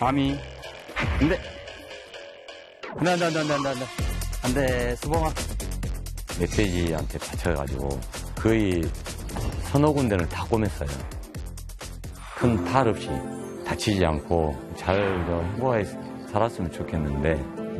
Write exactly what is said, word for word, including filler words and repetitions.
감히. 안 돼. 안 돼, 안 돼, 안 돼, 안 돼, 안 돼. 안 돼, 수봉아. 메시지한테 받쳐가지고 거의 서너 군데를 다 꼬맸어요. 큰 탈 없이 다치지 않고 잘 행복하게 살았으면 좋겠는데